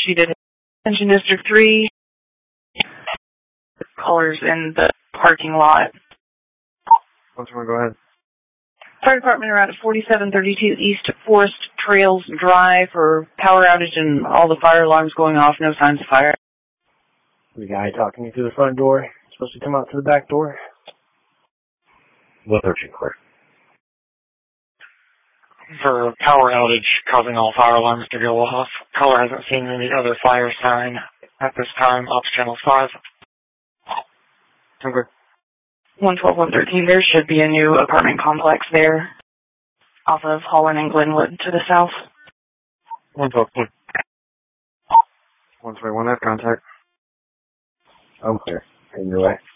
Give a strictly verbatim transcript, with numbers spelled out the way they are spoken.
she did Attention District three. Callers in the parking lot. Once more, go ahead. Fire department around at forty-seven thirty-two East Forest Trails Drive for power outage and all the fire alarms going off, no signs of fire. The guy talking you through the front door, supposed to come out to the back door. What urgent clear? For power outage causing all fire alarms to go off. Caller hasn't seen any other fire sign at this time. Ops channel five. Okay. one twelve, one thirteen, there should be a new apartment complex there off of Holland and Glenwood to the south. one twelve, one. one twenty-one, have contact. I'm clear. In your way.